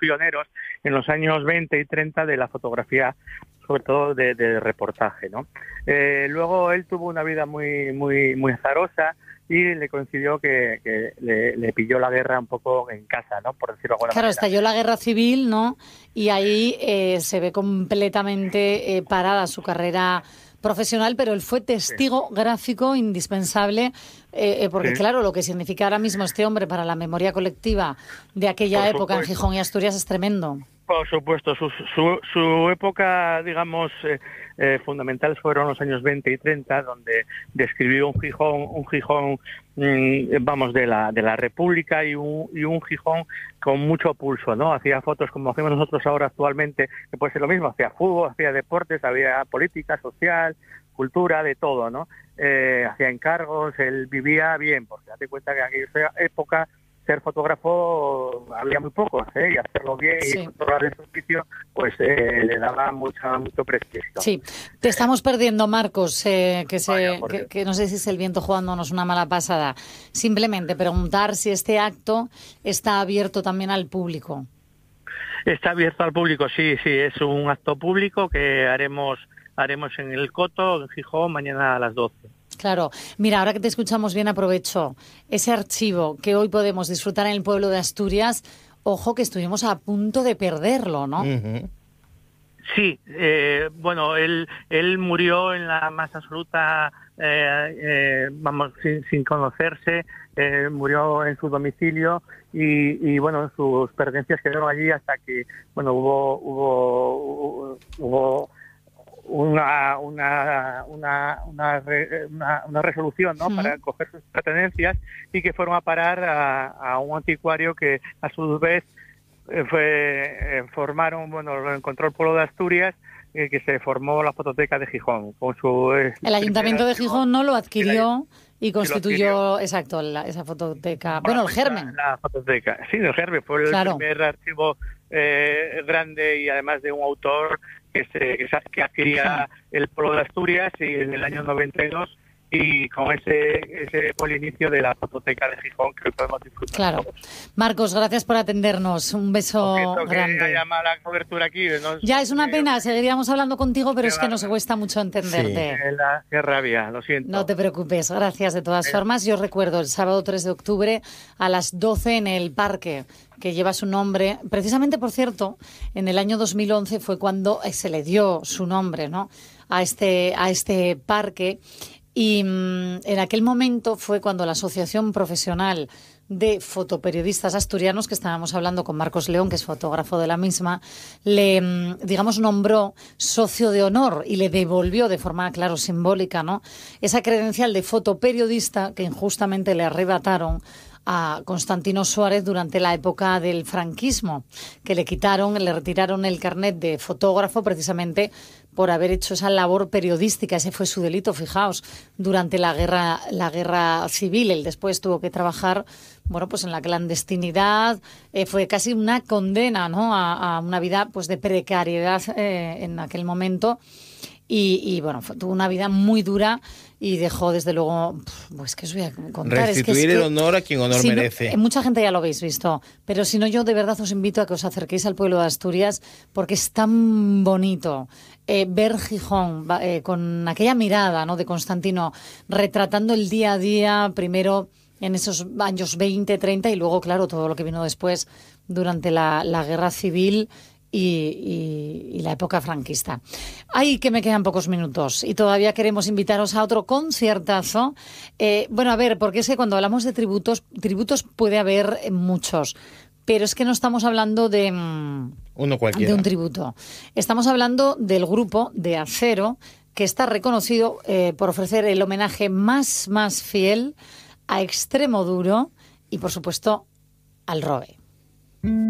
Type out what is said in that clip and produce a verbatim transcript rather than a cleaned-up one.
pioneros en los años veinte y treinta de la fotografía, sobre todo de, de reportaje, ¿no? Eh, luego él tuvo una vida muy muy muy azarosa y le coincidió que, que le, le pilló la guerra un poco en casa, ¿no? Por decirlo de alguna Claro, manera. estalló la guerra civil, ¿no? Y ahí eh, se ve completamente eh, parada su carrera profesional, pero él fue testigo sí. gráfico indispensable, eh, eh, porque sí. claro, lo que significa ahora mismo este hombre para la memoria colectiva de aquella Por época supuesto. en Gijón y Asturias es tremendo. Por supuesto, su, su, su época, digamos, eh, eh, fundamental fueron los años veinte y treinta, donde describió un Gijón, un Gijón, mmm, vamos, de la de la República y un, y un Gijón con mucho pulso, ¿no? Hacía fotos como hacemos nosotros ahora actualmente, que puede ser lo mismo, hacía fútbol, hacía deportes, había política, social, cultura, de todo, ¿no? Eh, hacía encargos, él vivía bien, porque date cuenta que en aquella época ser fotógrafo había muy pocos, ¿eh? Y hacerlo bien sí. y controlar el oficio, pues eh, le daba mucho, mucho prestigio. Sí, te estamos perdiendo, Marcos, eh, que, se, Vaya, que, que no sé si es el viento jugándonos una mala pasada. Simplemente preguntar si este acto está abierto también al público. Está abierto al público, sí, sí, es un acto público que haremos, haremos en el Coto, en Gijón, mañana a las doce. Claro. Mira, ahora que te escuchamos bien, aprovecho ese archivo que hoy podemos disfrutar en el pueblo de Asturias. Ojo que estuvimos a punto de perderlo, ¿no? Uh-huh. Sí, eh, bueno, él él murió en la más absoluta, eh, eh, vamos, sin, sin conocerse, eh, murió en su domicilio y, y, bueno, sus pertenencias quedaron allí hasta que, bueno, hubo hubo hubo, hubo una una una una, re, una, una resolución, ¿no? Uh-huh. Para coger sus pertenencias y que fueron a parar a, a un anticuario que a su vez eh, fue eh, formaron, bueno, lo encontró el pueblo de Asturias, eh, que se formó la fototeca de Gijón con su eh, el Ayuntamiento de Gijón no lo adquirió y constituyó, exacto, la, esa fototeca. Bueno, bueno, el germen. La, la fototeca, sí, el germen fue el claro. primer archivo eh, grande y además de un autor que se que adquiría el pueblo de Asturias y en el año noventa y dos y con ese ese fue el inicio de la fototeca de Gijón que hoy podemos disfrutar. Claro. Marcos, gracias por atendernos. Un beso grande. Que haya mala cobertura aquí, ¿no? Ya es una pena, seguiríamos hablando contigo, pero es que nos cuesta mucho entenderte. Sí. La, qué rabia, lo siento. No te preocupes, gracias de todas formas. Yo recuerdo el sábado tres de octubre a las doce en el parque que lleva su nombre. Precisamente, por cierto, en el año dos mil once fue cuando se le dio su nombre, ¿no? a este a este parque. Y mmm, en aquel momento fue cuando la Asociación Profesional de Fotoperiodistas Asturianos, que estábamos hablando con Marcos León, que es fotógrafo de la misma, le, digamos, nombró socio de honor y le devolvió de forma, claro, simbólica, ¿no?, esa credencial de fotoperiodista que injustamente le arrebataron a Constantino Suárez durante la época del franquismo, que le quitaron, le retiraron el carnet de fotógrafo precisamente por haber hecho esa labor periodística. Ese fue su delito, fijaos, durante la guerra, la guerra civil. Él después tuvo que trabajar, bueno, pues en la clandestinidad. Eh, fue casi una condena, ¿no?, a, a una vida, pues, de precariedad eh, en aquel momento. Y, y bueno, fue, tuvo una vida muy dura y dejó, desde luego, pues que os voy a contar. Restituir es que, es el que, honor a quien honor si merece. No, mucha gente ya lo habéis visto, pero si no, yo de verdad os invito a que os acerquéis al pueblo de Asturias porque es tan bonito eh, ver Gijón eh, con aquella mirada, ¿no?, de Constantino, retratando el día a día, primero en esos años veinte, treinta y luego, claro, todo lo que vino después durante la, la guerra civil. Y, y, y la época franquista. Ahí que me quedan pocos minutos y todavía queremos invitaros a otro conciertazo. Eh, bueno, a ver, porque es que cuando hablamos de tributos, tributos puede haber muchos, pero es que no estamos hablando de, Uno cualquiera. de un tributo. Estamos hablando del grupo de Acero, que está reconocido eh, por ofrecer el homenaje más, más fiel a Extremoduro y, por supuesto, al R O E.